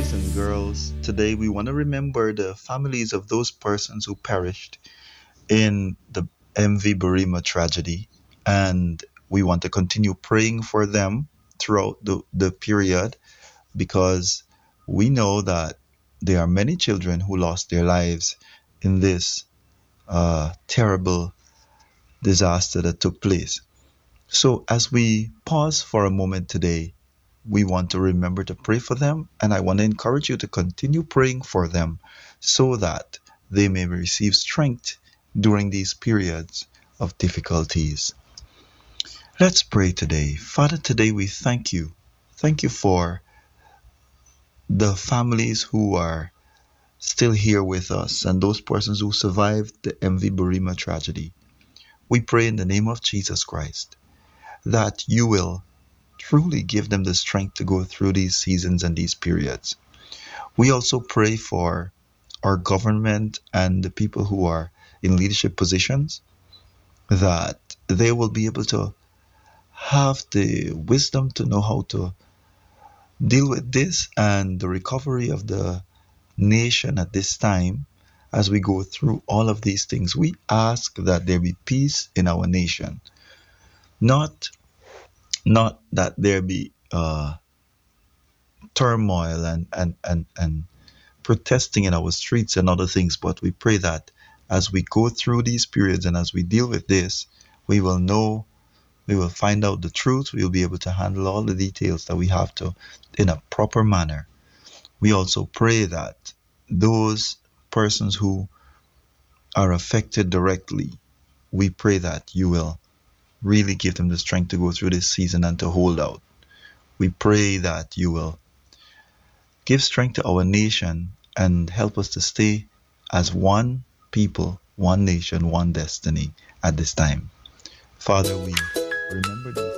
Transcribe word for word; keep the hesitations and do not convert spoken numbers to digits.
boys and girls. Today we want to remember the families of those persons who perished in the M V Burima tragedy. And we want to continue praying for them throughout the, the period because we know that there are many children who lost their lives in this uh, terrible disaster that took place. So, as we pause for a moment today, we want to remember to pray for them, and I want to encourage you to continue praying for them so that they may receive strength during these periods of difficulties. Let's pray today. Father, today we thank you. Thank you for the families who are still here with us and those persons who survived the M V Burima tragedy. We pray in the name of Jesus Christ that you will truly give them the strength to go through these seasons and these periods. We also pray for our government and the people who are in leadership positions that they will be able to have the wisdom to know how to deal with this and the recovery of the nation at this time as we go through all of these things. We ask that there be peace in our nation, not not that there be uh, turmoil and, and, and, and protesting in our streets and other things, but we pray that as we go through these periods and as we deal with this, we will know, we will find out the truth, we will be able to handle all the details that we have to in a proper manner. We also pray that those persons who are affected directly, we pray that you will really give them the strength to go through this season and to hold out. We pray that you will give strength to our nation and help us to stay as one people, one nation, one destiny at this time. Father, we remember these.